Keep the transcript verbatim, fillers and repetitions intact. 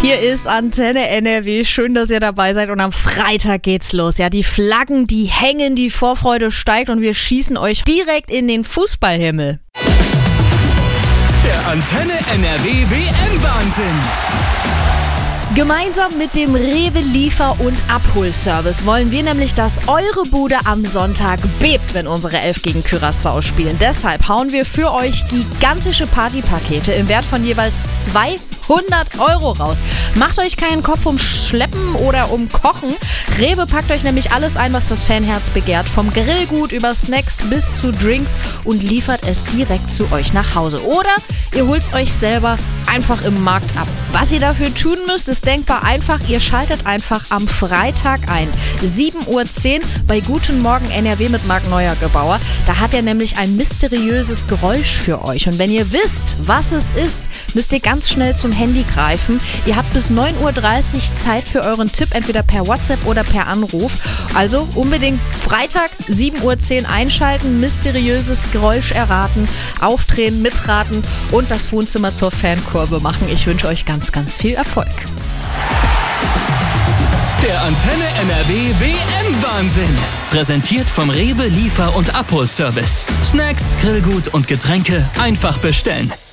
Hier ist Antenne N R W. Schön, dass ihr dabei seid. Und am Freitag geht's los. Ja, die Flaggen, die hängen, die Vorfreude steigt und wir schießen euch direkt in den Fußballhimmel. Der Antenne N R W W M-Wahnsinn. Gemeinsam mit dem Rewe Liefer- und Abholservice wollen wir nämlich, dass eure Bude am Sonntag bebt, wenn unsere Elf gegen Curaçao spielen. Deshalb hauen wir für euch gigantische Partypakete im Wert von jeweils zweihundert Euro raus. Macht euch keinen Kopf um Schleppen oder um Kochen. Rewe packt euch nämlich alles ein, was das Fanherz begehrt. Vom Grillgut über Snacks bis zu Drinks und liefert es direkt zu euch nach Hause. Oder ihr holt es euch selber einfach im Markt ab. Was ihr dafür tun müsst, ist denkbar einfach. Ihr schaltet einfach am Freitag ein. sieben Uhr zehn bei Guten Morgen N R W mit Marc Neuergebauer. Da hat er nämlich ein mysteriöses Geräusch für euch. Und wenn ihr wisst, was es ist, müsst ihr ganz schnell zum Handy greifen. Ihr habt bis neun Uhr dreißig Zeit für euren Tipp, entweder per WhatsApp oder per Anruf. Also unbedingt Freitag sieben Uhr zehn einschalten, mysteriöses Geräusch erraten, aufdrehen, mitraten und das Wohnzimmer zur Fankurve machen. Ich wünsche euch ganz, ganz viel Erfolg. Der Antenne N R W W M-Wahnsinn. Präsentiert vom Rewe Liefer- und Abholservice. Snacks, Grillgut und Getränke einfach bestellen.